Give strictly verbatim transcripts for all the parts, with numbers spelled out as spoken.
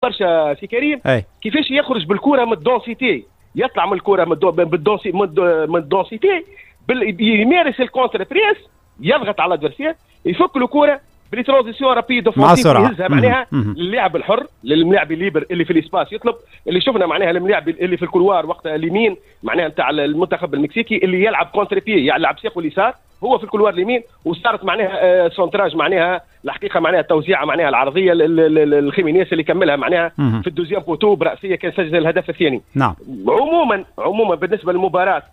برشا سي كريم أي. كيفاش يخرج بالكره من الدونسيتي، يطلع من الكره من الدونسيتي يمارس الكونتر بريس، يضغط على الادفيرسير، يفك الكره بلي ترانزيسيون رابيد اوفونسيف يهزها معناها للاعب الحر، للاعب الليبر اللي في الاسباس يطلب، اللي شفنا معناها اللاعب اللي في الكروار وقت اليمين معناها نتاع المنتخب المكسيكي اللي يلعب كونتر بي، يلعب ساقه اليسار هو في الكلوار اليمين، وصارت معناها سونتراج معناها الحقيقه معناها التوزيعه معناها العرضيه الخيمينيس اللي كملها معناها في الدوزيام بوتو براسيه كان سجل الهدف الثاني. نعم. عموما عموما بالنسبه للمباراه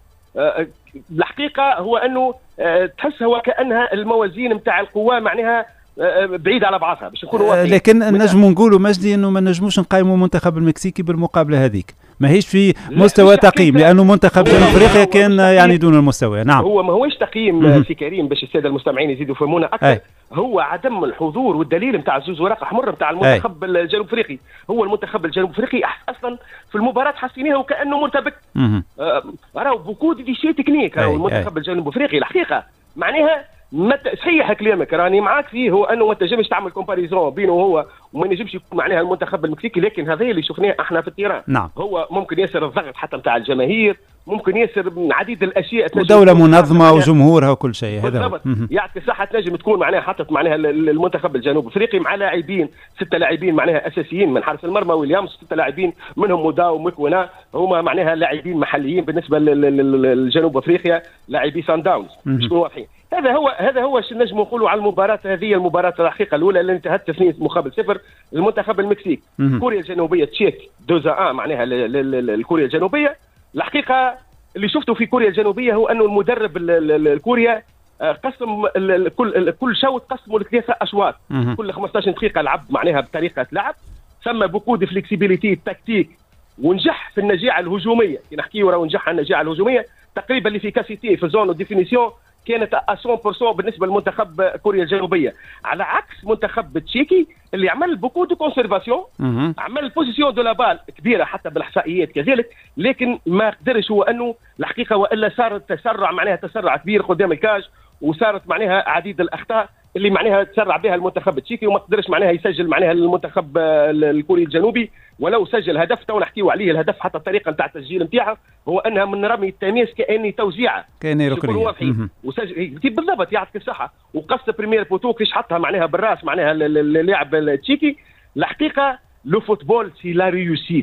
الحقيقه هو انه تحس هو كانها الموازين نتاع القوى معناها بعيد على بعضها باش نكونوا واضحين. لكن نجموا نقولوا مجدي انه ما نجموش نقيموا المنتخب المكسيكي بالمقابله هذيك، ماهيش في مستوى تقييم، لانه منتخب جنوب افريقيا كان يعني دون المستوى. نعم. هو ما هوش تقييم في كريم باش الساده المستمعين يزيدوا يفهمونا اكثر. أي. هو عدم الحضور والدليل نتاع زوز ورق احمر نتاع المنتخب أي. الجنوب افريقي، هو المنتخب الجنوب افريقي اصلا في المباراه حاسينها وكانه مرتبك. آه راهو بوكو دي شي تكنيك، راهو المنتخب الجنوب افريقي الحقيقه معناها مت... صحيح كلامك راني معاك فيه، هو انه ما تنجمش تعمل كومباريزون بينه هو وما ينجمش يكون معناها المنتخب المكسيكي، لكن هذا اللي شفناه احنا في التيران. نعم. هو ممكن ياسر الضغط حتى نتاع الجماهير، ممكن ياسر عديد الاشياء، ودوله منظمه وجمهورها وكل شيء. هذا هو يعطيك الصحه تنجم تكون معناها حطت معناها المنتخب الجنوب افريقي مع لاعبين سته لاعبين معناها اساسيين من حارس المرمى ويليامز، سته لاعبين منهم مودا ومكونا هما معناها لاعبين محليين بالنسبه للجنوب افريقيا، لاعبي سان داونز باش نكونوا واضحين. هذا هو هذا هو شو نجم نقولوا على المباراه هذه، المباراه الحقيقه الاولى اللي انتهت اثنين مقابل صفر المنتخب المكسيك. كوريا الجنوبيه تشيك دوزا ان معناها الكوريا الجنوبيه. الحقيقه اللي شفته في كوريا الجنوبيه هو انه المدرب الكوريا قسم كل كل شوط قسمه لثلاثه اشواط، كل خمسطاش دقيقه لعب معناها بطريقه لعب، ثم بوكو دي فليكسيبيليتي تكتيك، ونجح في النجاعه الهجوميه، كي نحكيو راه نجح النجاعه الهجوميه تقريبا اللي في كاسيتي في زون ديفينيسيون كانت مية بالمية بالنسبه لمنتخب كوريا الجنوبيه، على عكس منتخب تشيكي اللي عمل بوكو دو كونسيرفاسيون، عمل بوزيسيون دو لا بال كبيره حتى بالاحصائيات كذلك، لكن ما قدرش هو انه الحقيقه والا صار تسرع معناها تسرع كبير قدام الكاج، وصارت معناها عديد الاخطاء اللي معناها تسرع بها المنتخب التشيكي، وما قدرش معناها يسجل معناها المنتخب الكوري الجنوبي، ولو سجل هدف تو نحكيو عليه الهدف حتى الطريقه نتاع التسجيل نتاعها هو انها من رمي التماس كاني توزيعه كاني ركنيه وسجل بالضبط يعطيك الصحه، وقص بريمير بوتو كيش حطها معناها بالراس معناها اللاعب التشيكي. الحقيقه لو فوتبول سي لا ريوسيت،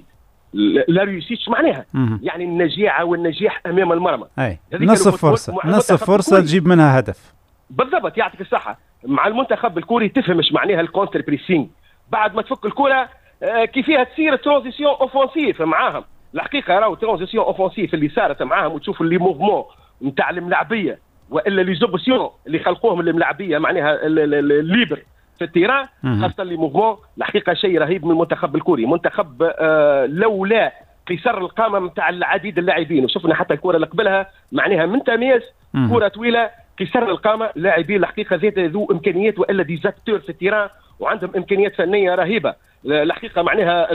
لا ريوسيت معناها يعني النجاعه والنجاح امام المرمى، نصف فرصه نصف فرصه تجيب منها هدف بالضبط يعطيك الصحه. مع المنتخب الكوري تفهمش معناها الكونتر بريسينج، بعد ما تفك الكره آه كيفيها تصير ترانزيسيون اوفونسيف معاهم. الحقيقه راهو ترانزيسيون اوفونسيف اللي صارت معاهم، وتشوف اللي موفمون نتاع الملاعبيه والا لي زوبسيون اللي خلقوهم الملاعبيه معناها الليبر في التيران، خاصه لي موفمون الحقيقه شيء رهيب من المنتخب الكوري. منتخب آه لولا قصر القامه نتاع العديد اللاعبين، وشفنا حتى الكره اللي قبلها معناها من تمياز كره طويله قصر القامه، لاعبين الحقيقه ذات ذو امكانيات والا ديزاكتور في التيران وعندهم امكانيات فنيه رهيبه. الحقيقه معناها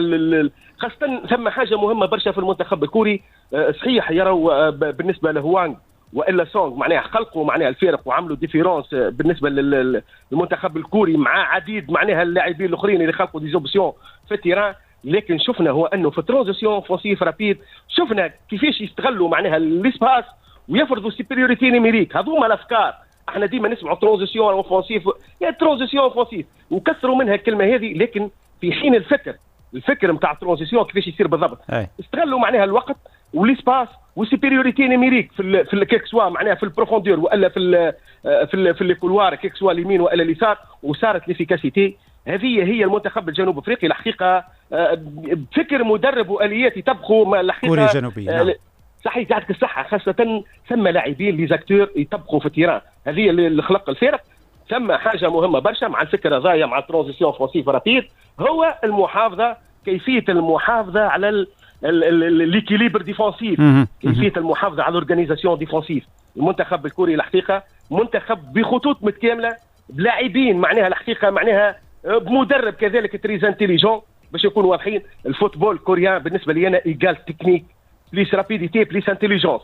خاصه ثم حاجه مهمه برشا في المنتخب الكوري، صحيح يروا بالنسبه لهوانغ والا سونغ معناها خلقوا معناها الفارق وعملوا ديفيرونس بالنسبه للمنتخب الكوري مع عديد معناها اللاعبين الاخرين اللي خلقوا ديزوبسيون في التيران، لكن شفنا هو انه في ترانزيسيون اوفونسيف رابيد شفنا كيفاش يستغلوا معناها الاسباس ويفرضوا سيبيريوريتي نيميريك. هذوما الافكار احنا ديما نسمعوا ترانزيسيون اوفونسيف يا ترانزيسيون اوفونسيف وكسروا منها الكلمه هذه، لكن في حين الفكر الفكر نتاع الترانزيسيون كيفاش يصير بالضبط، استغلوا معناها الوقت والاسباس والسيبيريوريتي نيميريك في ال في الكيك سوا معناها في البروفوندور والا في ال في ال في الكولوار كيك سوا اليمين والا اليسار، وصارت ليفيكاسيتي. هذه هي المنتخب الجنوب افريقي الحقيقه بفكر مدرب واليات يطبقوا الحقيقه كوريا الجنوبيه. نعم. صحيح يعطيك الصحه، خاصه ثم لاعبين لي زاكتور يطبقوا في التيران، هذه اللي خلق الفارق. ثم حاجه مهمه برشا مع الفكره ضايع مع الترانزيسيون اوفونسيف رابيد، هو المحافظه كيفيه المحافظه على ليكيليبر ديفونسيف، كيفيه المحافظه على الاورغانيزاسيون ديفونسيف. المنتخب الكوري الحقيقه منتخب بخطوط متكامله بلاعبين معناها الحقيقه معناها بمدرب كذلك تريز انتيليجون باش يكونوا واضحين. الفوتبول الكوريان بالنسبه لي انا ايجال تكنيك بليس رابيديتي بليس انتيليجونس.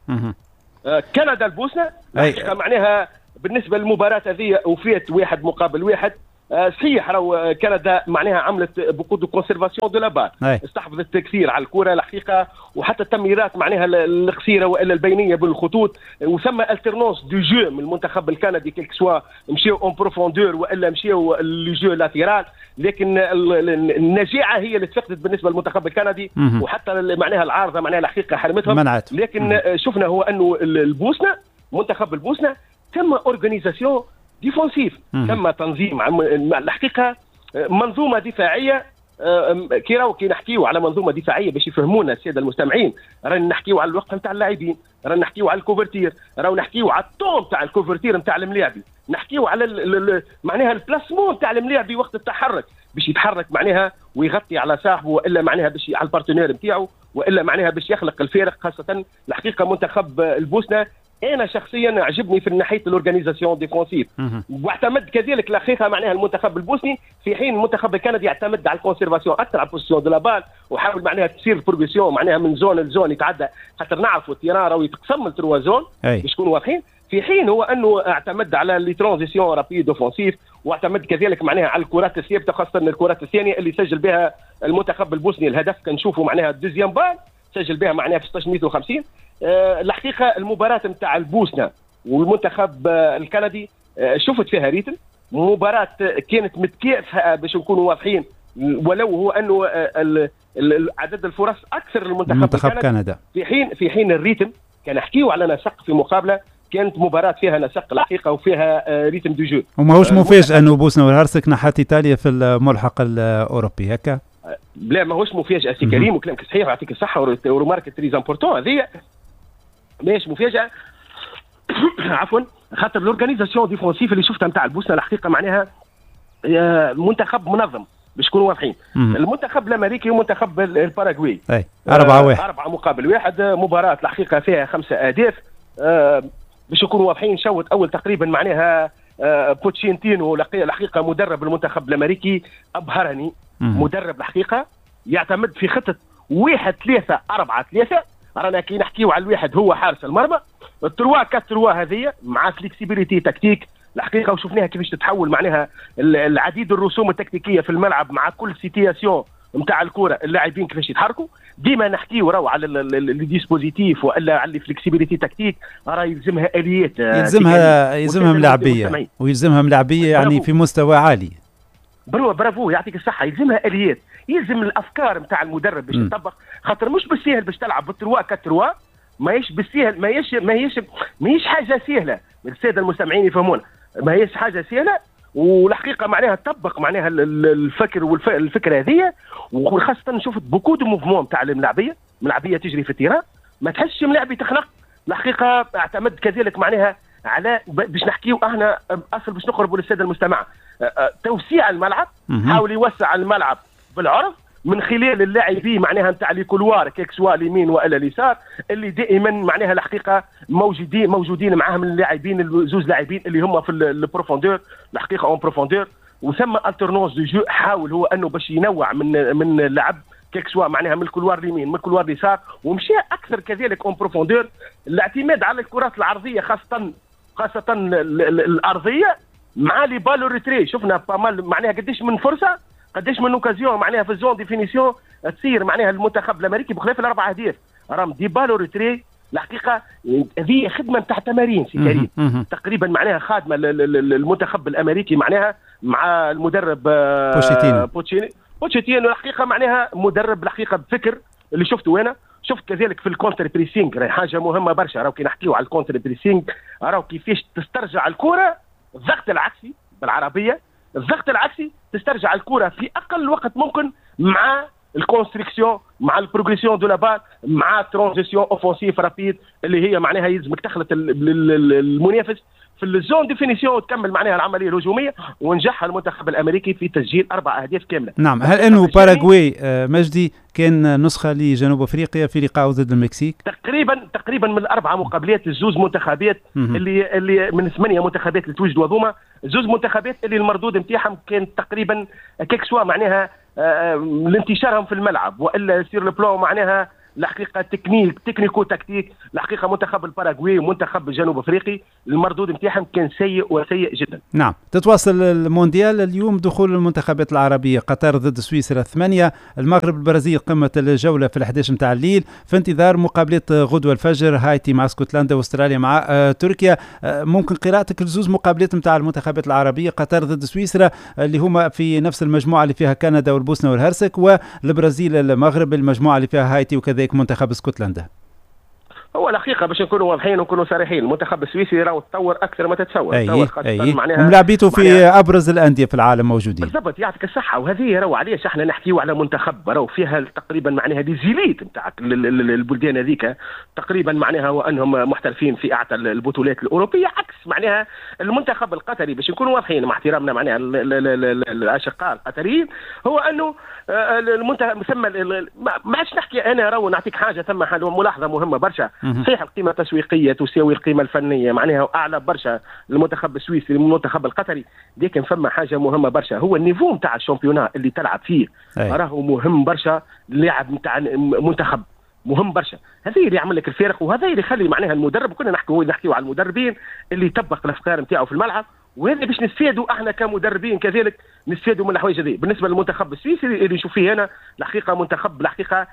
آه كندا البوسنه الحقيقه معناها بالنسبه للمباراه هذه وفيت واحد مقابل واحد، صحيح راهو كندا معناها عملت بوكو دو كونسيرفاسيون دو لا بال، استحفظت كثير على الكره الحقيقه، وحتى التمريرات معناها القصيره والا البينيه بالخطوط، وثم الترنونس دو جو من المنتخب الكندي كيك سوا مشيو اون بروفوندور والا مشيو لو جو لاتيرال، لكن النجاعه هي اللي تفقدت بالنسبه للمنتخب الكندي، وحتى معناها العارضه معناها الحقيقه حرمتهم منعت. لكن شفنا هو انه البوسنه منتخب البوسنه تم اورغانيزاسيون ديفونسيف، تم تنظيم الحقيقه منظومه دفاعيه. كي راهو كي نحكيو على منظومه دفاعيه باش يفهمونا الساده المستمعين، رانا نحكيو على الوقت نتاع اللاعبين، رانا نحكيو على الكوفرتير، راهو نحكيو على الطون تاع الكوفرتير نتاع الملاعبي، نحكيو على ال ال معناها البلاسمون تاع الملاعبي وقت التحرك باش يتحرك معناها ويغطي على صاحبه، والا معناها باش على البارتنير نتاعو، والا معناها باش يخلق الفارق. خاصه الحقيقه منتخب البوسنه انا شخصيا عجبني في ناحيه الاورغانيزاسيون ديفونسيف، واعتمد كذلك الحقيقه معناها المنتخب البوسني، في حين المنتخب الكندي يعتمد على الكونسيرفاسيون اكثر على البوزيسيون دو لا بال، وحاول معناها تصير البروغريسيون معناها من زون لزون يتعدى، خاطر نعرفوا التيران راهو يتقسم لتروا زون باش يكونوا واضحين، في حين هو انه اعتمد على لي ترانزيسيون رابيد اوفونسيف، واعتمد كذلك معناها على الكرات الثابته، خاصه الكرات الثانيه اللي سجل بها المنتخب البوسني الهدف كنشوفوا معناها الدوزيام بال سجل بها معناها في ستة عشر وخمسين. أه الحقيقه المباراه نتاع البوسنه والمنتخب الكندي أه شفت فيها ريتم مباراه كانت متكافئه باش نكونوا واضحين، ولو هو انه عدد الفرص اكثر للمنتخب كندا، في حين في حين الريتم كان نحكيو على نسق في مقابله كانت مباراه فيها نسق الحقيقه وفيها ريتم دو جو. وماهوش مفاجاه انه بوسنا والهرسك نحت ايطاليا في الملحق الاوروبي هكا؟ لا ماهوش مفاجاه سي كريم، وكلامك صحيح يعطيك الصحه، ورومارك تريز امبورتون هذه ماهيش مفاجاه عفوا، خاطر الاورغانيزاسيون ديفونسيف اللي شفتها نتاع البوسنه الحقيقه معناها منتخب منظم باش نكونوا واضحين. المنتخب الامريكي ومنتخب الباراغواي اي أربعة واحد أربعة مقابل واحد، مباراة الحقيقة فيها خمسة أهداف. أه باش نكونوا واضحين، شوط أول تقريبا معناها أه بوتشينتينو الحقيقة مدرب المنتخب الأمريكي أبهرني، مدرب الحقيقة يعتمد في خطة واحد ثلاثة أربعة ثلاثة، رانا كي نحكيو على الواحد هو حارس المرمى، التروا كاتروا هذه مع فليكسيبيليتي تكتيك الحقيقه، وشفناها كيفاش تتحول معناها العديد الرسوم التكتيكيه في الملعب مع كل سيتياسيون نتاع الكره، اللاعبين كيفاش يتحركوا. ديما نحكيو راهو على لي ديسبوزيتيف والا على الفليكسيبيليتي تكتيك، راه يلزمها اليات، يلزمها يلزمها ملاعبيه ويلزمها ملاعبيه يعني في مستوى عالي. برو برافو يعطيك الصحه، يلزمها اليات، يلزم الافكار نتاع المدرب باش تطبق، خاطر مش بالسهل باش تلعب بالتروا كاتروا، ماهيش بالسهل، ماهيش ماهيش ماهيش حاجه سهله، الساده المستمعين يفهمون، ماهيش حاجه سهله، والحقيقه معناها تطبق معناها الفكر والفكره هذه، وخاصه نشوف بوكو دو موفمون تاع الملاعبيه، ملاعبيه تجري في التيران، ما تحسش ملاعبي تخنق. الحقيقه اعتمد كذلك معناها على باش نحكيو احنا اصل باش نقربوا للساده المستمع، توسيع الملعب، حاول يوسع الملعب بالعرض من خلال اللاعبين معناها نتاع لي كولوار كيك سوا اليمين والا اليسار، اللي دائما معناها الحقيقه موجودين موجودين معاهم اللاعبين زوج لاعبين اللي هما في البروفوندور الحقيقه اون بروفوندور، وثم الترنونس دو جو، حاول هو انه باش ينوع من من اللعب كيك سوا معناها من الكولوار اليمين من الكولوار اليسار، ومشى اكثر كذلك اون بروفوندور، الاعتماد على الكرات العرضيه خاصه خاصه الارضيه مع لي بالو ريتري. شفنا بامال معناها قديش من فرصه قديش من اوكازيون معناها في الزون ديفينيسيون تصير معناها المنتخب الامريكي بخلاف الاربع اهداف، راهم دي بالو ريتري الحقيقه هذه خدمه نتاع تمارين سي كريم تقريبا معناها خادمه المنتخب الامريكي معناها مع المدرب بوتشيتينو بوتشيتينو الحقيقه معناها مدرب الحقيقه بفكر اللي شفته انا، شفت كذلك في الكونتر بريسينغ راهي حاجه مهمه برشا، راهو كي نحكيو على الكونتر بريسينغ راهو كيفاش تسترجع الكره، الضغط العكسي بالعربيه، الضغط العكسي تسترجع الكره في اقل وقت ممكن مع الكونستركسيون مع البروغريسيون دو لا بال مع ترانزيسيون اوفونسيف رابيد اللي هي معناها يلزمك تخلط المنافس في الزون ديفينيسيون وتكمل معناها العمليه الهجوميه، ونجح المنتخب الامريكي في تسجيل اربع اهداف كامله. نعم، هل انه باراغواي مجدي كان نسخه لجنوب افريقيا في لقاء ضد المكسيك؟ تقريبا تقريبا من الاربعه مقابلات الزوز منتخبات اللي اللي من ثمانيه منتخبات اللي توجدوا هذوما، زوز منتخبات اللي المردود نتاعهم كان تقريبا كيك سوا معناها آه الانتشارهم في الملعب والا يصير البلان معناها الحقيقه تكنيك تكنيكو تكتيك. الحقيقه منتخب الباراغواي ومنتخب الجنوب افريقي المردود نتاعهم كان سيء وسيء جدا. نعم. تتواصل المونديال اليوم، دخول المنتخبات العربيه، قطر ضد سويسرا ثمانية، المغرب البرازيل قمه الجوله في الحداش نتاع الليل، في انتظار مقابلات غدوه الفجر، هايتي مع اسكتلندا واستراليا مع آه تركيا. آه ممكن قراءتك لزوز مقابلات نتاع المنتخبات العربيه، قطر ضد سويسرا اللي هما في نفس المجموعه اللي فيها كندا والبوسنه والهرسك، والبرازيل المغرب المجموعه اللي فيها هايتي وكذلك منتخب اسكتلندا. هو الحقيقه باش نكونوا واضحين ونكونوا صريحين، المنتخب السويسري راهو تطور اكثر ما تتصور. اي اي وملاعبيته في ابرز الانديه في العالم موجودين. بالضبط، يعطيك الصحه. وهذه راهو علاش احنا نحكيو على منتخب راهو فيها تقريبا معناها دي زيليت نتاع البلدان هذيك، تقريبا معناها وانهم محترفين في اعتى البطولات الاوروبيه، عكس معناها المنتخب القطري. باش نكونوا واضحين مع احترامنا معناها الاشقاء القطريين، هو انه المنتخب ثم ما عادش نحكي انا راهو نعطيك حاجه، ثم ملاحظه مهمه برشا. صحيح القيمه التسويقيه تساوي القيمه الفنيه معناها اعلى برشا المنتخب السويسري من المنتخب القطري، لكن فما حاجه مهمه برشا، هو النيفو نتاع الشامبيونات اللي تلعب فيه راهو مهم برشا. اللاعب نتاع منتخب مهم برشا، هذا اللي يعمل لك الفارق، وهذا اللي يخلي معناها المدرب، كنا نحكيو نحكيو على المدربين اللي يطبق الافكار نتاعو في الملعب، وهذا باش نستفادوا احنا كمدربين كذلك نستفادوا من الحوايج هذه. بالنسبه للمنتخب السويسري اللي نشوف فيه هنا الحقيقه منتخب الحقيقه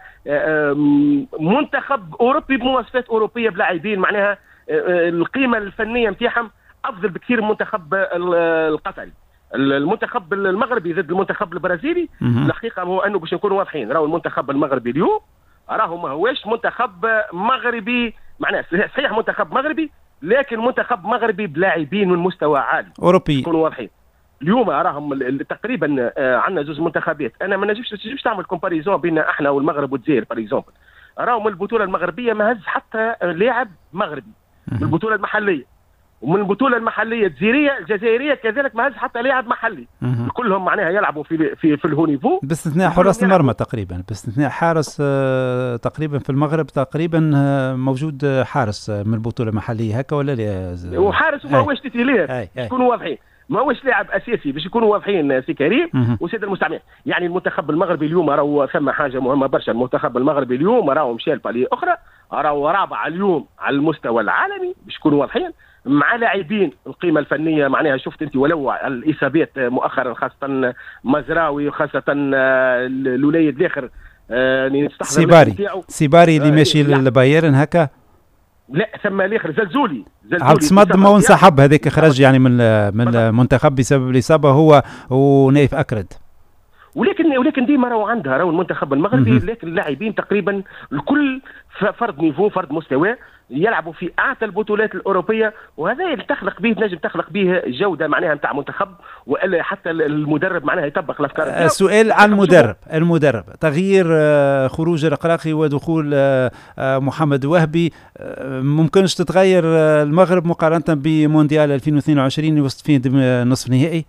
منتخب اوروبي بمواصفات اوروبيه بلاعبين معناها القيمه الفنيه نتاعهم افضل بكثير من المنتخب القطري. المنتخب المغربي ضد المنتخب البرازيلي الحقيقه هو انه باش نكونوا واضحين، راهو المنتخب المغربي اليوم راهو ما هوش منتخب مغربي معناه صحيح منتخب مغربي، لكن منتخب مغربي بلاعبين من مستوى عالي اوروبي. نكونوا واضحين. اليوم راهم تقريبا عندنا زوج منتخبات، انا ما نجمش تجيش تعمل كومباريزون بين احنا والمغرب والجزائر بار اكزومبل. راهم البطوله المغربيه ما هز حتى لاعب مغربي من البطوله المحليه، ومن البطوله المحليه الجزائريه الجزائريه كذلك ما هز حتى لاعب محلي. كلهم معناها يلعبوا في في في الهونيفو، باستثناء حراس المرمى تقريبا، باستثناء حارس تقريبا في المغرب تقريبا موجود حارس من البطوله المحليه هكا ولا لا؟ وحارس وما هوش تيتيلير، يكونوا واضحين، ما هوش لاعب اساسي باش يكونوا واضحين سي كريم وسيد المستمعين. يعني المنتخب المغربي اليوم راهو ثم حاجه مهمه برشا، المنتخب المغربي اليوم راهو مشى لباليه اخرى، راهو رابع اليوم على المستوى العالمي باش يكونوا واضحين، مع لاعبين القيمه الفنيه معناها شفت انت ولو الاصابات مؤخرا خاصه مزراوي وخاصه الوليد الاخر سيباري سيباري اللي ماشي للبايرن هكا. لا ثم الاخر زلزولي عبد الصمد ما انسحب هذاك خرج يعني من من المنتخب بسبب الاصابه هو ونايف اكرد. ولكن ولكن ديما راهو عندها راهو المنتخب المغربي، لكن اللاعبين تقريبا الكل فرد نيفو فرد مستوى يلعبوا في اعتى البطولات الاوروبيه، وهذا اللي تخلق به تنجم تخلق به جوده معناها نتاع منتخب، والا حتى المدرب معناها يطبق الافكار. السؤال عن المدرب، المدرب تغيير خروج الرقراقي ودخول محمد وهبي، ممكنش تتغير المغرب مقارنه بمونديال ألفين واثنين وعشرين اللي وصلت فيه نصف نهائي؟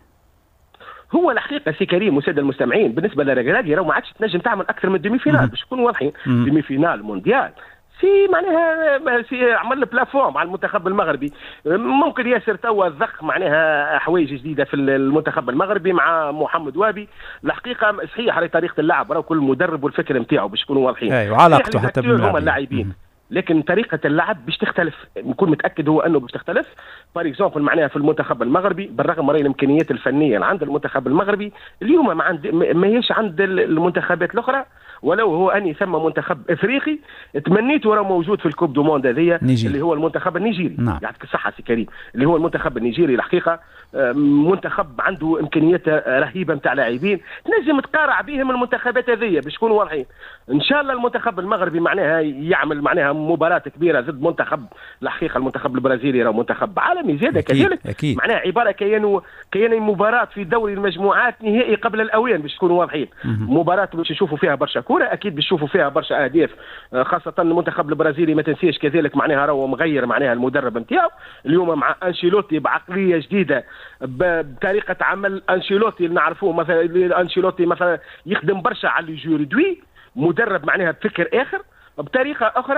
هو الحقيقه سي كريم وساده المستمعين بالنسبه للرجالي راه ما عادش تنجم تعمل اكثر من دومي فينال باش نكونوا واضحين. دومي فينال مونديال سي معناها سي عمل بلافون مع المنتخب المغربي، ممكن ياسر توا ضخ معناها حوايج جديده في المنتخب المغربي مع محمد وهبي. الحقيقه صحيح راهي طريقه اللعب راه كل مدرب والفكر نتاعو باش نكونوا واضحين. ايوه وعلاقته حتى باللاعبين. هم اللاعبين لكن طريقه اللعب باش تختلف، نكون متاكد هو انه باش تختلف. بار اكزومبل معناها في المنتخب المغربي بالرغم من الامكانيات الفنيه اللي عند المنتخب المغربي اليوم ما عند ما هيش عند المنتخبات الاخرى، ولو هو اني ثم منتخب افريقي تمنيته راه موجود في الكوب دو موند هذيا اللي هو المنتخب النيجيري. نعم. يعطيك الصحه سي كريم، اللي هو المنتخب النيجيري الحقيقه منتخب عنده امكانيات رهيبه نتاع لاعبين تنجم تقارع بهم المنتخبات هذيا باش نكونوا واضحين. ان شاء الله المنتخب المغربي معناها يعمل معناها مباراه كبيره ضد منتخب الحقيقه المنتخب البرازيلي راه منتخب عالمي زياده كذلك، معناها عباره كيانوا كيان مباراه في دوري المجموعات نهائي قبل الاوان باش تكونوا واضحين. مباراه باش نشوفوا فيها برشا كوره، اكيد باش نشوفوا فيها برشا اهداف، خاصه المنتخب البرازيلي ما تنسيش كذلك معناها راهو مغير معناها المدرب نتاعو اليوم مع انشيلوتي بعقليه جديده بطريقه عمل انشيلوتي اللي نعرفوه مثلا. انشيلوتي مثلا يخدم برشا على الجوردوي، مدرب معناها بفكر اخر بطريقه اخرى.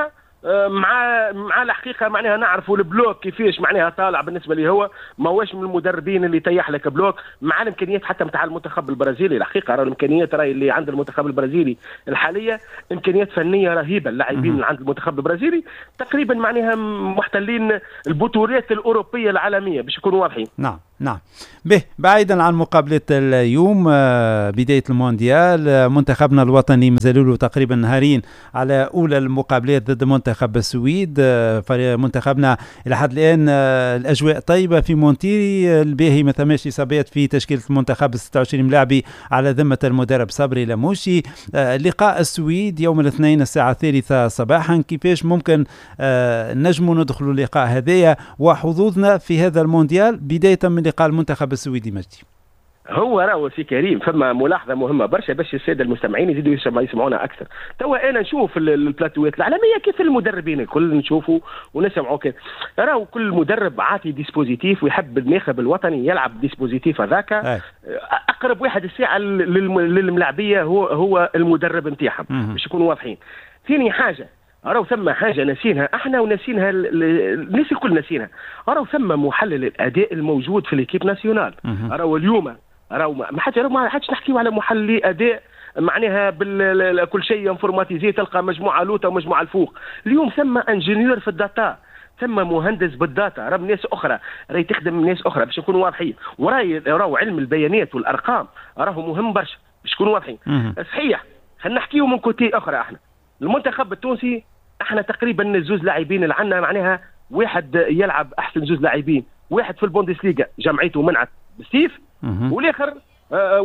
مع مع الحقيقه معناها نعرفوا البلوك كيفاش معناها طالع بالنسبه لي، هو ما هوش من المدربين اللي يطيح لك بلوك مع الامكانيات حتى نتاع المنتخب البرازيلي. الحقيقه راه الامكانيات راهي اللي عند المنتخب البرازيلي الحاليه امكانيات فنيه رهيبه. اللاعبين اللي عند المنتخب البرازيلي تقريبا معناها محتلين البطولات الاوروبيه العالميه باش يكونوا واضحين. نعم نعم. به بعيدا عن مقابلة اليوم بداية المونديال، منتخبنا الوطني مازالوا له تقريبا نهارين على أولى المقابلات ضد منتخب السويد. منتخبنا إلى حد الآن الأجواء طيبة في مونتيري، الباهي ما ثماش إصابات في تشكيلة المنتخب ستة وعشرين ملاعبي على ذمة المدرب صبري لموشي. لقاء السويد يوم الاثنين الساعة الثالثة صباحا، كيفاش ممكن نجموا ندخلوا اللقاء هذايا وحظوظنا في هذا المونديال بداية من لقاء المنتخب السويدي؟ مجدي، هو راهو سي كريم فما ملاحظه مهمه برشا باش الساده المستمعين يزيدوا يسمعونا اكثر. توا انا نشوف البلاتوات العالميه كيف المدربين الكل نشوفوا ونسمعوا كذا، راهو كل مدرب عاطي ديسبوزيتيف ويحب الناخب الوطني يلعب ديسبوزيتيف هذاك. اقرب واحد الساعه للملاعبيه هو هو المدرب نتاعهم باش يكونوا واضحين. ثاني حاجه راهو ثم حاجه ناسينها احنا وناسينها الناس الكل ناسينها، راهو ثم محلل الاداء الموجود في ليكيب ناسيونال. راهو اليوم راهو ما حتى ما حدش نحكيو على محللي اداء معناها كل شيء انفورماتيزي، تلقى مجموعه لوطه ومجموعه الفوق. اليوم ثم انجينيور في الداتا، ثم مهندس بالداتا، راهو ناس اخرى راهي تخدم ناس اخرى باش نكونوا واضحين. وراهي راهو علم البيانات والارقام راهو مهم برشا باش نكونوا واضحين. صحيح خلينا نحكيو من كوتي اخرى، احنا المنتخب التونسي احنا تقريبا الزوز لاعبين اللي عندنا معناها واحد يلعب احسن زوز لاعبين، واحد في البوندسليغا جمعيته منعت بالسيف، والاخر آه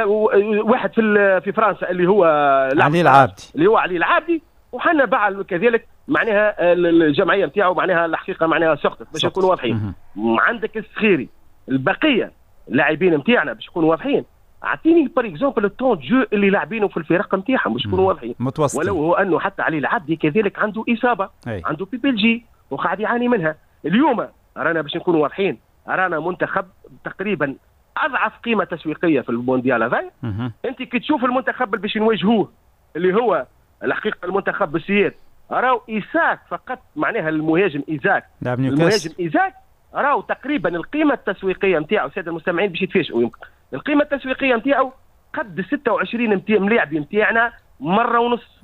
واحد في في فرنسا اللي هو علي العابدي اللي هو علي العابدي، وحنا بعد كذلك معناها الجمعيه نتاعو معناها الحقيقه معناها سقطت باش نكونوا واضحين. عندك السخيري، البقيه اللاعبين نتاعنا باش نكونوا واضحين. اعطيني بار اكزومبل التون جو اللي لاعبينه في الفرق نتاعهم باش يكونوا واضحين، ولو هو انه حتى علي العبدي كذلك عنده اصابه، أي. عنده بي بي جي وقاعد يعاني منها. اليوم رانا باش نكونوا واضحين رانا منتخب تقريبا اضعف قيمه تسويقيه في المونديال هذا. انت كي تشوف المنتخب اللي باش نواجهوه اللي هو الحقيقه المنتخب بالسياد، راهو ايساك فقط معناها المهاجم ايزاك المهاجم ايزاك راهو تقريبا القيمه التسويقيه نتاعو ساده المستمعين باش يتفاجئوا يمكن القيمه التسويقيه نتاعو قد ستة وعشرين ملاعب نتاعنا مره ونص،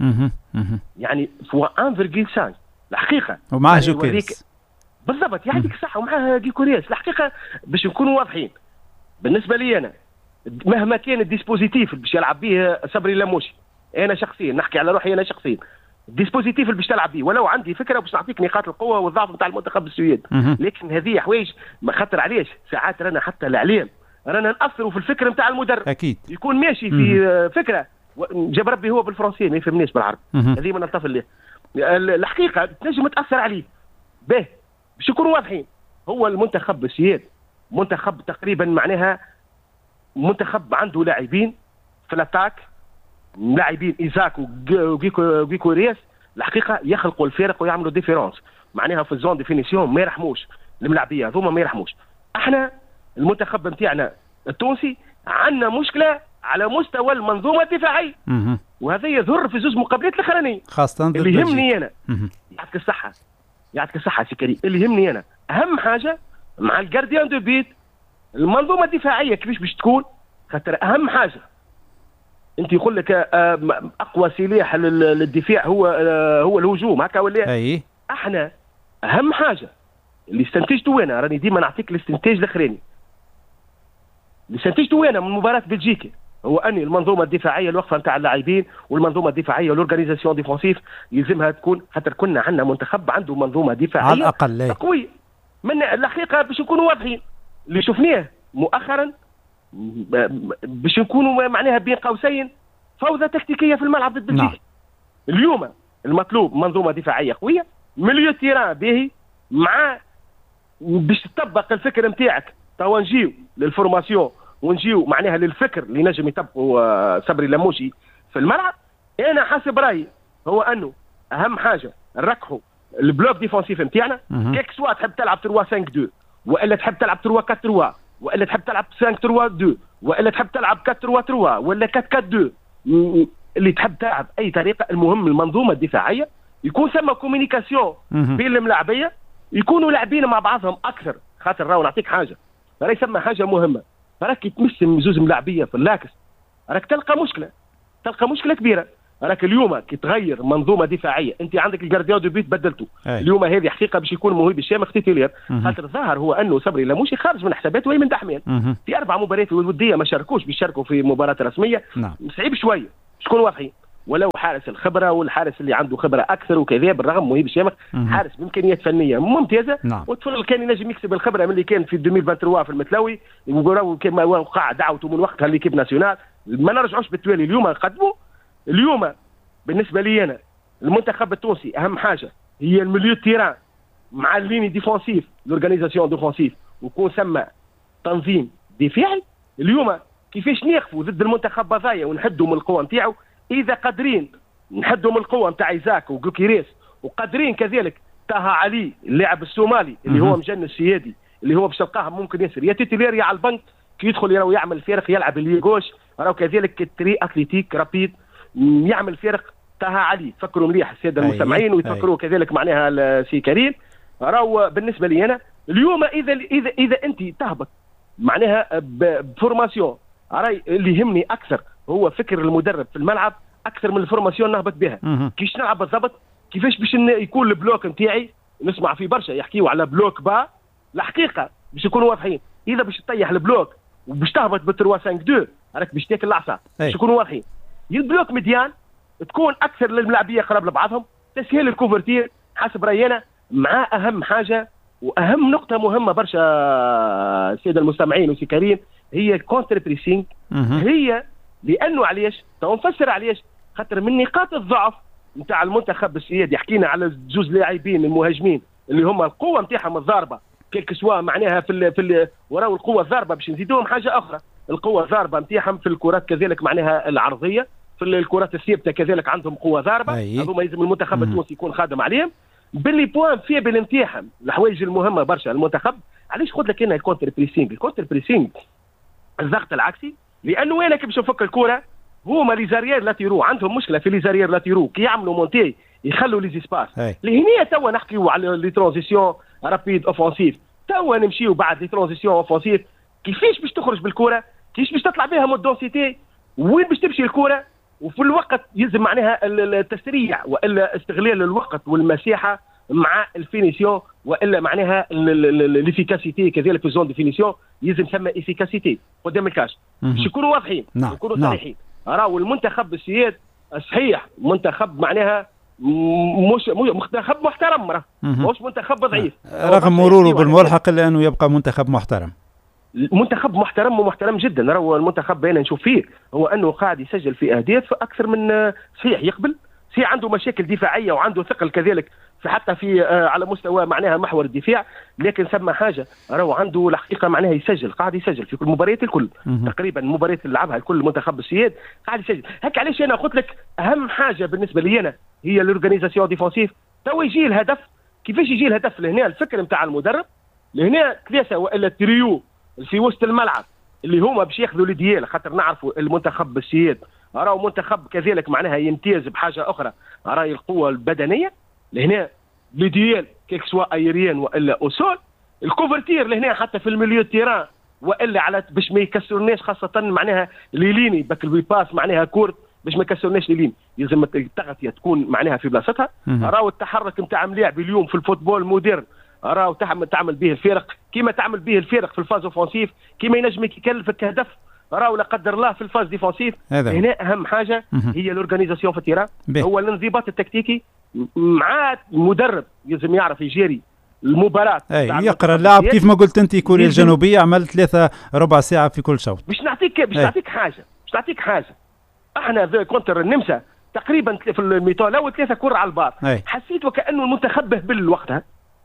يعني فوا واحد فاصلة خمسة الحقيقه. ومعاه يعني جوكيريس بالضبط يعطيك الصحه، ومعاه جيكوريس. الحقيقه باش نكونوا واضحين بالنسبه لي انا مهما كان الديسبوزيتيف اللي باش يلعب به صبري لموشي، انا شخصيا نحكي على روحي انا شخصيا الديسبوزيتيف اللي باش تلعب به، ولو عندي فكره باش نعطيك نقاط القوه والضعف نتاع المنتخب السويد، لكن هذه حوايج ما خاطر علاش ساعات رانا حتى الاعلام رانا ناثروا في الفكر نتاع المدرب، اكيد يكون ماشي في فكره جاب ربي هو بالفرنسي ما يفهمنيش بالعربي، هذه ما نلتفت ليه. الحقيقه تنجم تاثر عليه به باش يكونوا واضحين. هو المنتخب السويد منتخب تقريبا معناها منتخب عنده لاعبين في الاتاك، لاعبين ايزاك وجيكو رياس الحقيقه يخلقوا الفارق ويعملوا ديفيرونس معناها في الزون ديفينيسيون، ما يرحموش الملاعبيه هذوما ما يرحموش. احنا المنتخب نتاعنا التونسي عندنا مشكله على مستوى المنظومه الدفاعيه، وهذا يظهر في زوج مقابلات الاخرانيه خاصه اللي يهمني انا. يعطيك الصحه يعطيك الصحه سي كريم، اللي يهمني انا اهم حاجه مع الجارديان دو بيت المنظومه الدفاعيه كيفاش باش تكون، خاطر اهم حاجه انت يقول لك اقوى سلاح للدفاع هو هو الهجوم هكا ولا اي. احنا اهم حاجه اللي استنتجته انا راني ديما نعطيك الاستنتاج الاخراني اللي استنتجته انا من مباراه بلجيكا هو ان المنظومه الدفاعيه الوقفه نتاع اللاعبين والمنظومه الدفاعيه والاورغانيزاسيون ديفونسيف يلزمها تكون، خاطر كنا عندنا منتخب عنده منظومه دفاعيه على الاقل قويه. من الحقيقه باش نكونوا واضحين اللي شفناه مؤخرا باش نكونوا معناها بين قوسين فوضى تكتيكيه في الملعب ضد بلجيكا. نعم. اليوم المطلوب منظومه دفاعيه قويه، مليو تيران باهي، مع باش تطبق الفكر نتاعك. توا نجيو للفورماسيون ونجيو معناها للفكر اللي نجم يطبقوا صبري لموشي في الملعب. انا حسب رايي هو انه اهم حاجه نركحوا البلوك ديفونسيف نتاعنا، كيك سوا تحب تلعب ثلاثة خمسة اثنين والا تحب تلعب ثلاثة أربعة ثلاثة والا تحب تلعب خمسة ثلاثة اثنين والا تحب تلعب أربعة ثلاثة ثلاثة ولا أربعة أربعة اثنين، اللي تحب تلعب اي طريقه، المهم المنظومه الدفاعيه يكون ثم كوميونيكاسيون بين الملاعبيه، يكونوا لاعبين مع بعضهم اكثر. خاطر راهو نعطيك حاجه، راهي ثم حاجه مهمه، راك كي تمسم زوز ملاعبيه في اللاكس راك تلقى مشكله، تلقى مشكله كبيره. راك اليوم كي تغير منظومه دفاعيه، انت عندك الجارديان دو بيت بدلته أي. اليوم هذه حقيقه باش يكون مهيب الشامخ تيتيلير، خاطر الظاهر هو انه صبري لاموشي خارج من حساباته وهي من دحمين في اربع مباريات الوديه ما شاركوش، بيشاركوا في مباراه رسميه. نعم. صعيب شويه شكون واضحين، ولو حارس الخبره والحارس اللي عنده خبره اكثر وكذا، بالرغم مهيب الشامخ حارس بامكانيات فنيه ممتازه. نعم. والطفل كان ينجم يكسب الخبره من اللي كان في ألفين وثلاثة وعشرين في المتلوي، وراهو كما وقع دعوته من وقتها ليكيب ناسيونال، ما نرجعوش بالتوالي. اليوم نقدموا اليوم بالنسبه لي انا المنتخب التونسي اهم حاجه هي الميليو تيران مع الليني ديفونسيف، لورغانيزاسيون ديفونسيف، ويكون ثم تنظيم دفاعي. اليوم كيفاش نقفوا ضد المنتخب بضايا ونحدوا من القوه نتاعو؟ اذا قادرين نحدوا من القوه نتاع ايزاك وجوكيريس، وقادرين كذلك طه علي اللاعب الصومالي اللي هو مجن السيادي اللي هو باش تلقاه ممكن ياسر يا تيتيلير يا على البنك، كي يدخل يراو يعمل فرق يلعب اليغوش، راهو كذلك تري اتليتيك رابيد يعمل فرق. طه علي تفكروا مليح الساده المستمعين ويتفكروا كذلك معناها السي كريم. راهو بالنسبه لي انا اليوم اذا اذا اذا انت تهبط معناها بفورماسيون، راي اللي يهمني اكثر هو فكر المدرب في الملعب اكثر من الفورماسيون نهبط بها. كيش نلعب بالضبط، كيفاش باش يكون البلوك نتاعي. نسمع في برشا يحكيوا على بلوك با، الحقيقه باش يكونوا واضحين، اذا باش تطيح البلوك وباش تهبط ب ثلاثة خمسة اثنين راك باش تاكل العصا، باش يكونوا واضحين. البلوك مديان تكون اكثر للملاعبيه قراب لبعضهم، تسهيل الكوفرتير حسب راينا، مع اهم حاجه واهم نقطه مهمه برشا الساده المستمعين وسي كريم، هي الكونتر بريسينغ. هي لانه علاش تو نفسر علاش، خاطر من نقاط الضعف نتاع المنتخب السيادي حكينا على زوج لاعبين المهاجمين اللي هم القوه نتاعهم الضاربه كيلك سوا معناها في ال في ال وراو القوه الضاربه، باش نزيدوهم حاجه اخرى القوه الضاربه نتاعهم في الكرات كذلك معناها العرضيه، في الكرات الثابته كذلك عندهم قوه ضاربه، هذوما لازم المنتخب التونسي يكون خادم عليهم. باللي بوان فيبل نتاعهم الحوايج المهمه برشا المنتخب. علاش قلت لك انا الكونتر بريسينغ؟ الكونتر بريسينغ الضغط العكسي، لانه انا كي باش نفك الكره هما لي زاريير لاتيرو عندهم مشكله في لي زاريير لاتيرو كي يعملوا مونتي يخلوا لي زيسباس. لهنا توا نحكيو على لي ترانزيسيون رابيد اوفونسيف، توا نمشيو بعد لي ترانزيسيون اوفونسيف كيفاش باش تخرج بالكره، كيفاش باش تطلع بها من الدونسيتي، وين باش تمشي الكره، وفي الوقت يلزم معناها التسريع والا استغلال الوقت والمساحه مع الفينيسيون، والا معناها ليفيكاسيتي كذلك في زون دي فينيسيون يلزم ثم افيكاسيتي قدام الكاش باش يكونوا واضحين يكونوا صريحين. راهو المنتخب السياد صحيح منتخب معناها مش منتخب محترم، راه مش منتخب ضعيف رغم مروره بالملحق الا انه يبقى منتخب محترم. منتخب محترم ومحترم جدا. راهو المنتخب بين نشوف فيه هو انه قاعد يسجل في اهداف اكثر من صحيح، يقبل صحيح عنده مشاكل دفاعيه وعنده ثقل كذلك في حتى في آه على مستوى معناها محور الدفاع، لكن ثم حاجه راهو عنده الحقيقه معناها يسجل، قاعد يسجل في كل المباريات الكل تقريبا المباريات اللي لعبها الكل المنتخب السياد قاعد يسجل. هيك علاش انا قلت لك اهم حاجه بالنسبه لي انا هي الاورغانيزاسيون ديفونسيف. تو يجي الهدف، كيفاش يجي الهدف لهنا؟ الفكر نتاع المدرب لهنا ثلاثه والا تريو في وسط الملعب اللي هما باش ياخذوا الديال، خاطر نعرفوا المنتخب السياد راهو منتخب كذلك معناها يمتاز بحاجه اخرى، راهي القوه البدنيه لهنا ليديال كيك سوا ايريان والا اوسول، الكوفرتير لهنا حتى في الميليو تيران والا على باش ما يكسروناش خاصه معناها ليليني باك الباس معناها كورت باش ما يكسروناش ليلين، يلزم التغطيه تكون معناها في بلاصتها. راهو التحرك نتاع ملاعب اليوم في الفوتبول مودرن راهو تعمل تعمل به الفرق كيما تعمل به الفرق في الفاز اوفونسيف، كيما ينجم يكلفك هدف راهو لا قدر الله في الفاز ديفونسيف. هنا اهم حاجه هي الاورغانيزاسيون في التيران، هو الانضباط التكتيكي مع المدرب يلزم يعرف يجري المباراه، يقرا اللاعب كيف ما قلت انت كوريا الجنوبيه عملت ثلاثه ربع ساعه في كل شوط. باش نعطيك باش نعطيك حاجه باش نعطيك حاجه احنا كونتر النمسا تقريبا في الميطان الاول ثلاثه كره على البار، حسيت وكانه المنتخب بهبل وقتها،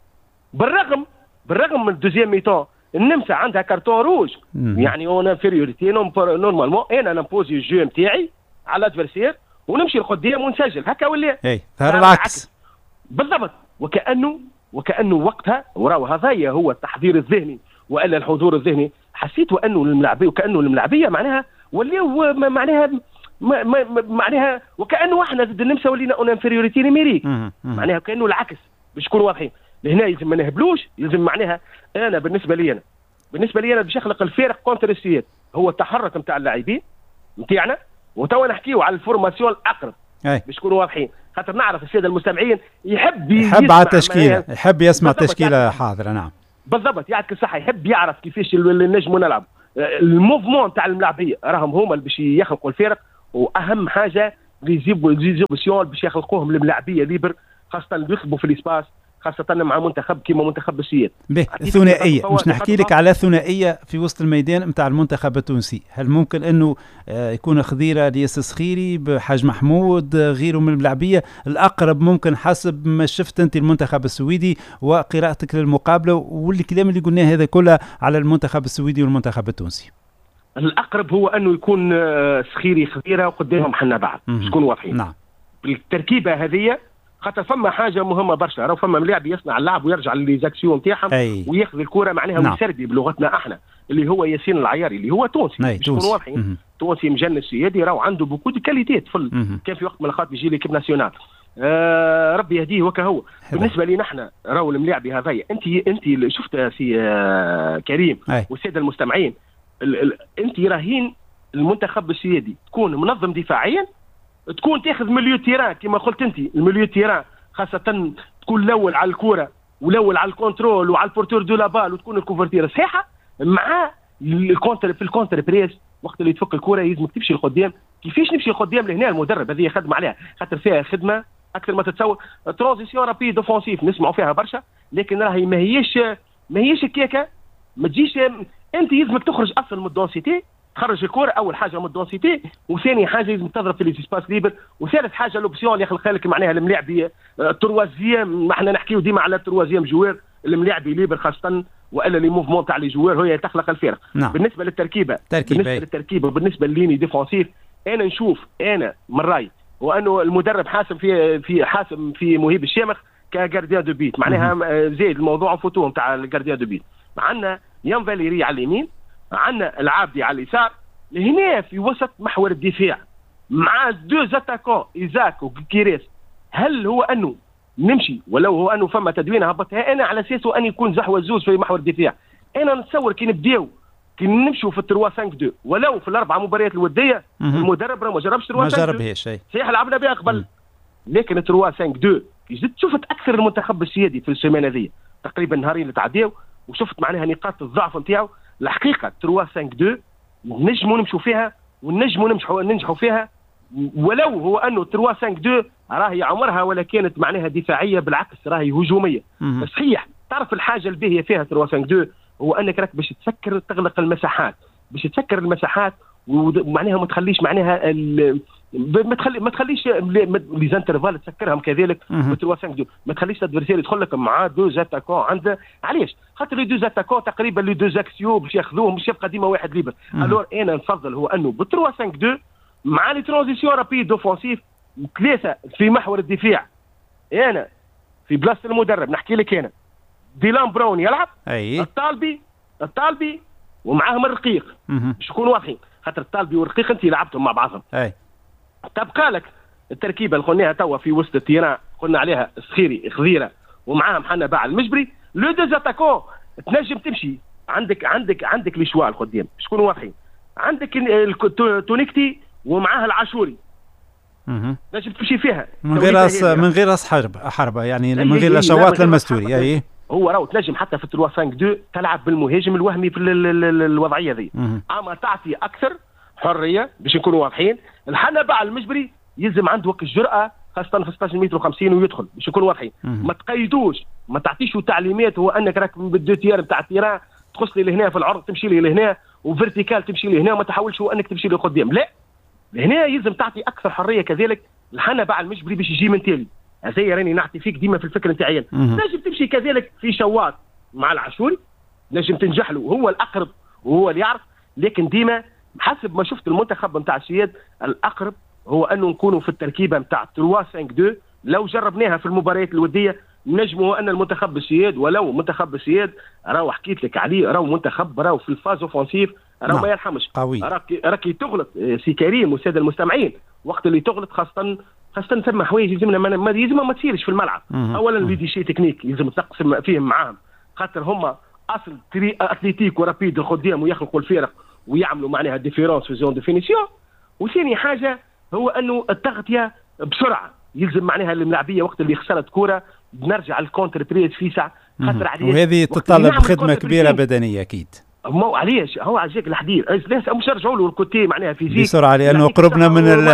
بالرغم بالرغم من الدوزيام ميطان النمسا عندها كارتون روج، يعني اون انفيريوريتي نورمالمون انا نمبوزي الجو نتاعي على الادفيرسير ونمشي لقدام ونسجل هكا ولا اي ظهر العكس بالضبط، وكانه وكانه وقتها وراو هذايا هو التحضير الذهني والا الحضور الذهني. حسيت وانه الملاعبيه وكانه الملاعبيه معناها ولاو معناها ما ما معناها وكانه احنا ضد النمسا ولينا اون انفيريوريتي نيميريك، معناها كانه العكس. باش نكونوا واضحين لهنا يلزم ما نهبلوش، يلزم معناها انا بالنسبه لي انا بالنسبه لي انا باش يخلق الفارق كونتر السياد هو التحرك نتاع اللاعبين نتاعنا، وتوا نحكيو على الفورماسيون الاقرب باش نكونوا واضحين، خاطر نعرف الساده المستمعين يحب يحب على التشكيله، يحب يسمع تشكيله حاضره. نعم بالضبط، يعطيك الصحه، يحب يعرف كيفاش نجموا نلعب. الموفمون تاع الملاعبيه راهم هما اللي باش يخلقوا الفارق، واهم حاجه يجيبوا ليزيبسيون باش يخلقوهم الملاعبيه ليبر، خاصه اللي يخدموا في الاسباس، خاصة مع منتخب كيما منتخب السياد. به الثنائية، مش نحكي لك على ثنائية في وسط الميدان نتاع المنتخب التونسي، هل ممكن انه يكون خضيرة لياس صخيري بحاج محمود غيره من الملاعبية الأقرب ممكن حسب ما شفت أنت المنتخب السويدي وقراءتك للمقابلة والكلام اللي قلناه هذا كله على المنتخب السويدي والمنتخب التونسي؟ الأقرب هو أنه يكون صخيري خضيرة وقدامهم حنا بعض، تكونوا واضحين. نعم. بالتركيبة هذه خاطر فما حاجه مهمه برشا، راهو فما ملاعب يصنع اللعب ويرجع لليزاكسيون نتاعهم وياخذ الكره معناها نعم. ويسردي بلغتنا احنا اللي هو ياسين العياري اللي هو تونسي باش نكونوا واضحين، تونسي مجنس سيادي، راهو عنده بوكو دي كاليتيت في كان في وقت من الاوقات يجي ليكيب ناسيونال. آه ربي يهديه وكا هو. بالنسبه لي نحن راهو الملاعبي هذايا انت انت شفتها في آه كريم والساده المستمعين، انت راهين المنتخب السيادي تكون منظم دفاعيا، تكون تاخذ مليو تيران كما قلت انت، المليو تيران خاصه تكون الاول على الكره والاول على الكنترول وعلى البورتور دو لابال، وتكون الكوفرتير صحيحه مع الكونتر في الكونتر بريس، وقت اللي تفك الكره يلزمك تمشي لقدام. كيفاش نمشي لقدام لهنا المدرب هذه خدمه عليها، خاطر فيها خدمه اكثر ما تتصور. ترانزيسيون رابيد اوفونسيف نسمعوا فيها برشا، لكن راهي ما هيش ما هيش كيكه، ما تجيش انت يلزمك تخرج اصلا من الدونسيتي، تخرج الكره اول حاجه من الدونسيتي، وثاني حاجه لازم تضرب في ليسباس ليبر، وثالث حاجه لوبسيون اللي يخلق لك معناها الملاعبي التروازيام، ما احنا نحكيو ديما على التروازيام جوار الملاعبي ليبر خاصه، والا لي موفمون تاع لي جوار هي تخلق الفارق. نعم. بالنسبه للتركيبه تركيب بالنسبه للتركيبه بالنسبه لليني ديفونسيف، انا نشوف انا من رايي هو انه المدرب حاسم في في حاسم في مهيب الشامخ كجارديان دو بيت، معناها زيد الموضوع فوتو نتاع الجارديان دو بيت. عندنا يان فاليري على اليمين، عندنا العابدي على اليسار، هنا في وسط محور الدفاع مع دو زاتاكون ايزاك وكيريس. هل هو انه نمشي ولو هو انه فما تدوين هبطها انا على اساسه ان يكون زحوه زوز في محور الدفاع؟ انا نتصور كي نبداو كي نمشوا في التروا خمسة اثنين ولو في الاربع مباريات الوديه المدرب راه ما جربش تروا خمسة اثنين، ما جربهاش صحيح لعبنا بها قبل، لكن التروا خمسة اثنين كي زدت شفت اكثر المنتخب السيادي في السيمانه هذه تقريبا نهارين اللي تعداو، وشفت معناها نقاط الضعف نتاعو. الحقيقه تروا خمسة اثنين نجموا نمشوا فيها ونجموا نمشوا ننجحوا فيها، ولو هو انه تروا خمسة اثنين راهي عمرها ولا كانت معناها دفاعيه، بالعكس راهي هجوميه. صحيح تعرف الحاجه الباهيه فيها تروا خمسة اثنين هو انك راك باش تسكر تغلق المساحات، باش تسكر المساحات ومعناها ما تخليش معناها ما تخلي ما تخليش لي زانترفال تسكرهم كذلك بتروا خمسة اثنين، ما تخليش الادفيرسير يدخل لك مع دو زاتاكون عنده. علاش؟ خاطر لي دو زاتاكون تقريبا لي دو زاكسيو باش ياخذوهم باش يبقى ديما واحد ليبر. الور انا نفضل هو انه بتروا خمسة اثنين مع لي ترانزيسيون رابيد اوفونسيف ثلاثه في محور الدفاع. انا في بلاصه المدرب نحكي لك انا ديلان براون يلعب، أي. الطالبي الطالبي ومعاهم الرقيق باش يكونوا واضحين، خاطر الطالبي والرقيق انت لعبتهم مع بعضهم. أي. تبقى لك التركيبه اللي قلناها توا في وسط التيران، قلنا عليها صخيري خضيره ومعاهم حنا باع المجبري. لو دو زاتاكون تنجم تمشي عندك عندك عندك لي شوا القدام باش يكونوا واضحين، عندك تونيكتي ومعاه العاشوري نجم تمشي فيها من غير راس من غير راس حرب حربه يعني من غير شواط للمستوري. اي هو راهو تنجم حتى في تروا خمسة اثنين تلعب بالمهاجم الوهمي في الوضعيه هذه، اما تعطي اكثر حريه باش نكونوا واضحين. الحنا باع المجبري يلزم عنده وقت الجرأه خاصه في ستة عشر متر وخمسين ويدخل باش يكونوا واضحين. ما تقيدوش ما تعطيش تعليمات هو انك راك بالدو تيار نتاع التيران تخص لي لهنا في العرض تمشي لي لهنا وفيرتيكال تمشي لي هنا وما تحاولش هو انك تمشي لي قدام، لا لهنا يلزم تعطي اكثر حريه كذلك. الحنا باع المجبري باش يجي من تالي هذايا راني نعطي فيك ديما في الفكره نتاعي. نجم تمشي كذلك في شواط مع العاشوري نجم تنجح له، هو الاقرب وهو اللي يعرف، لكن ديما حسب ما شفت المنتخب نتاع السياد الاقرب هو انه نكونوا في التركيبه نتاع تروا خمسة اثنين. لو جربناها في المباريات الوديه نجموا ان المنتخب السياد ولو منتخب السياد راهو حكيت لك عليه راهو منتخب راهو في الفاز اوفونسيف راه ما يرحمش. قوي. راكي راكي تغلط سي كريم والساده المستمعين، وقت اللي تغلط خاصه خاصه ثم حوايج يلزمنا ما يلزم ما تصيرش في الملعب. اولا لي دي شي تكنيك يلزم تقسم فيهم معاهم، خاطر هما اصل تري اتليتيك ورابيد القدام ويخلقوا الفرق ويعملوا معناها ديفيرونس في زون ديفينيسيون. وثاني حاجه هو انه التغطيه بسرعه، يلزم معناها الملاعبيه وقت اللي خسرت كوره بنرجع الكونتر بريد في ساعه، خاطر عليه وهذه تتطلب خدمه كبيره بدنيه اكيد. مو علاش هو عجاك الحديث ليش مش نرجعوا له الكوتي معناها فيزيك بسرعه لانه قربنا من ال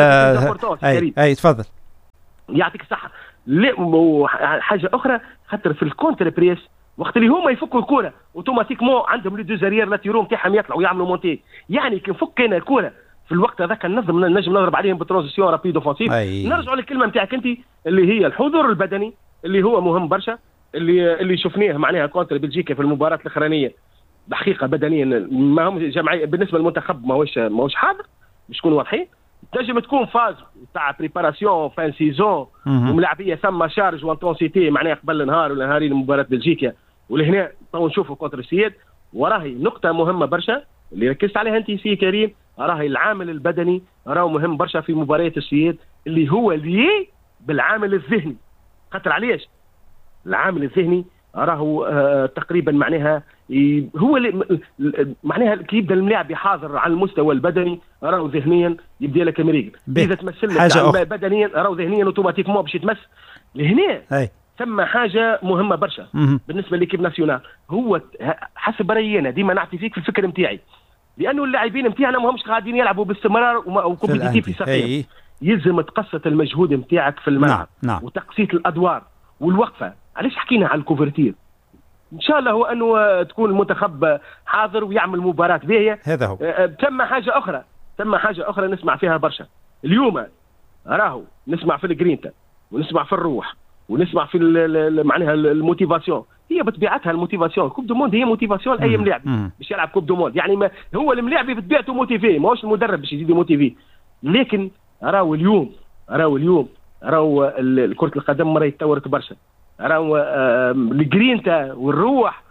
اي اي تفضل. يعطيك الصحه. لا حاجه اخرى، خاطر في الكونتر بريس وقت اللي هما يفكوا الكوره اوتوماتيكمون عندهم لي دوزاريير لاتيرو نتاعهم يطلعوا يعملوا مونتي، يعني كي نفك انا الكوره في الوقت هذاك ننظم نجم نضرب عليهم بترانزيسيون رابيد اوفونسيف. نرجعوا للكلمه نتاعك انت اللي هي الحضور البدني اللي هو مهم برشا، اللي اللي شفناه معناها كونتر بلجيكا في المباراه الاخرانيه بحقيقه بدنيا ما هم جمعيه بالنسبه للمنتخب ماهوش ماهوش حاضر باش نكونوا واضحين. تنجم تكون فاز تاع بريباراسيون فان سيزون وملاعبيه ثم شارج وانتونسيتي معناها قبل نهار ولا نهارين مباراه بلجيكا، ولهنا تو نشوفوا كونتر السياد. وراهي نقطه مهمه برشا اللي ركزت عليها انت سي كريم، راهي العامل البدني راهو مهم برشا في مباريات السياد اللي هو ليه بالعامل الذهني. خاطر علاش العامل الذهني راهو آه تقريبا معناها هو معناها كي يبدا الملاعب يحاضر على المستوى البدني راهو ذهنيا يبدا لك مريقل. اذا تمثل لك بدنيا راهو ذهنيا اوتوماتيكمون باش يتمس. لهنا ثم حاجه مهمه برشا بالنسبه لكيب ناسيونال، هو حسب رايي انا ديما نعطي فيك في الفكر نتاعي، لانه اللاعبين نتاعنا ماهمش قاعدين يلعبوا باستمرار وكومبيتيتيف في ساقيهم. يلزم تقسط المجهود نتاعك في الملعب. نعم. نعم. وتقسيط الادوار والوقفه. علاش حكينا على الكوفرتير؟ ان شاء الله هو انه تكون المنتخب حاضر ويعمل مباراه باهيه. هذا هو. ثم حاجه اخرى ثم حاجه اخرى نسمع فيها برشا اليوم، راهو نسمع في الجرينتا ونسمع في الروح ونسمع في معناها الموتيفاسيون. هي بطبيعتها الموتيفاسيون كوب دو موند هي موتيفاسيون لاي ملاعب باش يلعب كوب دو موند، يعني ما هو الملاعب بطبيعته موتيفي ماهوش المدرب باش يزيد موتيفي. لكن راهو اليوم راهو اليوم راهو كرة القدم مرة يتطورت برشا، راهو الجرينتا والروح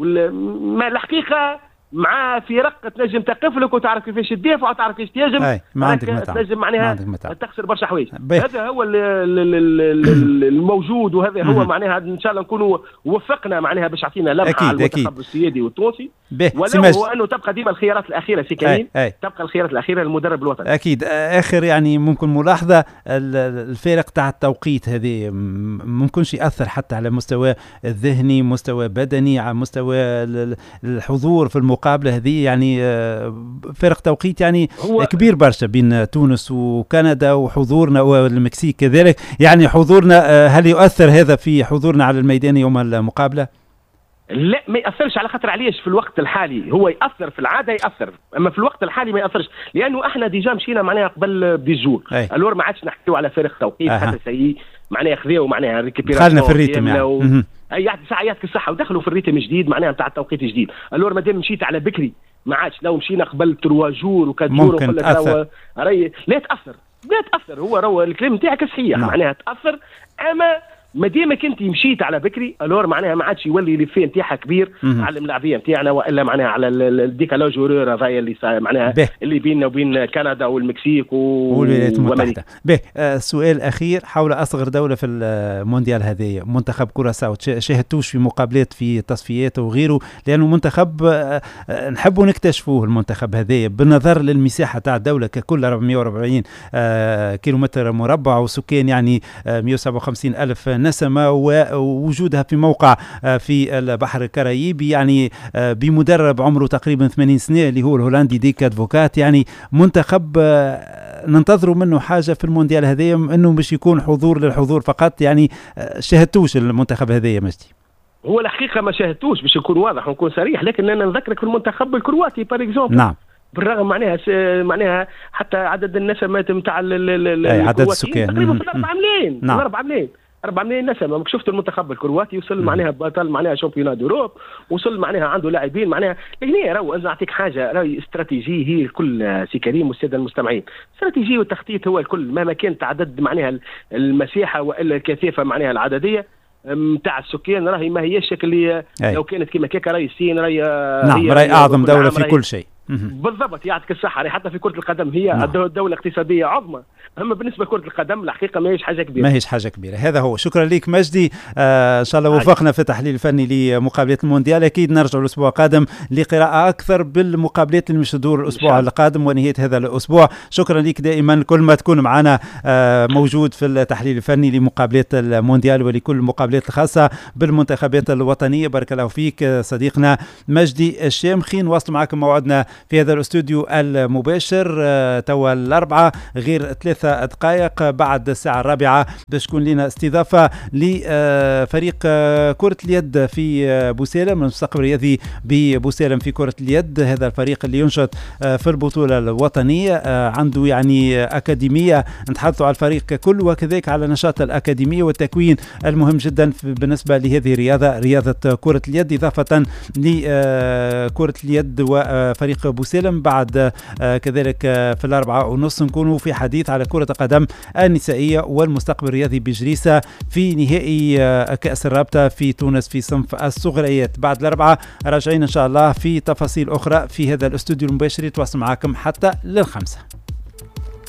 ما الحقيقة مع فرق تنجم تقف لك وتعرف كيفاش تدافع وتعرف كيفاش تهاجم، ما عندك متعب تنجم معناها تخسر برشا حوايج. هذا هو الموجود وهذا هو معناها ان شاء الله نكونوا وفقنا معناها باش يعطينا لمحه على المنتخب السيادي والتونسي. ولو هو انه تبقى ديما الخيارات الاخيره سي كريم، تبقى الخيارات الاخيره للمدرب الوطني. اكيد. اخر يعني ممكن ملاحظه الفارق تاع التوقيت هذه ممكنش ياثر حتى على مستوى الذهني، مستوى بدني، على مستوى الحضور في المقابله هذه، يعني فرق توقيت يعني كبير برشا بين تونس وكندا وحضورنا والمكسيك كذلك. يعني حضورنا هل يؤثر هذا في حضورنا على الميدان يوم المقابله؟ لا ما ياثرش. على خاطر علاش في الوقت الحالي هو ياثر في العاده ياثر، اما في الوقت الحالي ما ياثرش لانه احنا ديجا مشينا معناها قبل ديجور. الور ما عادش نحكيو على فرق توقيت أه. حتى سي معناها خذاو معناها ريكيبيراسيون دخلنا في الريتم يعني و... اي يعطي ساعه يعطيك الصحه ودخلوا في الريتم جديد معناها نتاع التوقيت جديد. الور ما دام مشيت على بكري ما عادش، لو مشينا قبل ثلاثة جور وكات جور ممكن تاثر. راي لا تاثر لا تاثر. هو راهو الكلام نتاعك صحيح معناها تاثر، اما ما ديمك انت مشيت على بكري الور معناها ما عادش يولي لي فين نتاعها كبير على الملاعبيه نتاعنا، والا معناها على الديكالاج هورور هذايا اللي معناها به. اللي بيننا وبين كندا والمكسيك والولايات المتحده. به آه سؤال اخير حول اصغر دوله في المونديال هذه، منتخب كوراساو شاهدتوش في مقابلات في تصفيات وغيره، لانه منتخب آه نحبوا نكتشفوه المنتخب هذا بالنظر للمساحه تاع الدوله ككل أربعمائة وأربعين آه كيلومتر مربع وسكان يعني آه مئة وسبعة وخمسين ألف نسمة، ووجودها في موقع في البحر الكاريبي، يعني بمدرب عمره تقريبا ثمانين سنة اللي هو الهولندي ديك ادفوكات. يعني منتخب ننتظروا منه حاجة في المونديال هذا انه مش يكون حضور للحضور فقط. يعني شاهدتوش المنتخب هذا يا مجدي؟ هو الحقيقة ما شاهدتوش باش نكون واضح ونكون صريح، لكن انا نذكرك في المنتخب الكرواتي بار اكزومبل. نعم. بالرغم معناها معناها حتى عدد النسمات نتاع عدد السكان تقريبا في أربعة ملايين. نعم. أربعة ملايين أربعة ملايين نسمة. شفت المنتخب الكرواتي وصل معناها بطل معناها شامبيونات اوروب، وصل معناها عنده لاعبين معناها. هنا راهو نعطيك حاجه، راهي استراتيجيه هي الكل سي كريم والساده المستمعين. استراتيجيه والتخطيط هو الكل، مهما كانت عدد معناها المساحه والا الكثافه معناها العدديه نتاع السكان، راهي ما هيش اللي لو كانت كيما كيكا راهي الصين راهي نعم راهي اعظم دوله في كل شيء. بالضبط يعطيك الصحه. حتى في كره القدم هي نعم. دوله اقتصاديه عظمى، اما بالنسبه لكره القدم الحقيقه ما هيش حاجه كبيره، ما هيش حاجه كبيره. هذا هو. شكرا لك مجدي. آه ان شاء الله وفقنا في التحليل الفني لمقابله المونديال. اكيد نرجع الاسبوع القادم لقراءه اكثر بالمقابلات اللي مش تدور الاسبوع القادم ونهايه هذا الاسبوع. شكرا لك دائما كل ما تكون معنا آه موجود في التحليل الفني لمقابلات المونديال ولكل المقابلات الخاصه بالمنتخبات الوطنيه. بارك الله فيك صديقنا مجدي الشامخي. نواصل معكم موعدنا في هذا الاستوديو المباشر آه توا الاربعه غير ثلاثه دقائق بعد الساعه الرابعه باش تكون لنا استضافه لفريق كره اليد في بوسالم، المستقبل الرياضي ببوسالم في كره اليد. هذا الفريق اللي ينشط في البطوله الوطنيه عنده يعني اكاديميه نتحدثوا على الفريق ككل وكذلك على نشاط الاكاديميه والتكوين المهم جدا بالنسبه لهذه الرياضه، رياضه كره اليد، اضافه لكره اليد وفريق بوسالم. بعد كذلك في الاربعه ونص نكونوا في حديث على كره القدم النسائيه والمستقبل الرياضي بجريسه في نهائي كاس الرابطه في تونس في صنف الصغريات. بعد الاربعه راجعين ان شاء الله في تفاصيل اخرى في هذا الاستوديو المباشر يتواصل معكم حتى للخمسه.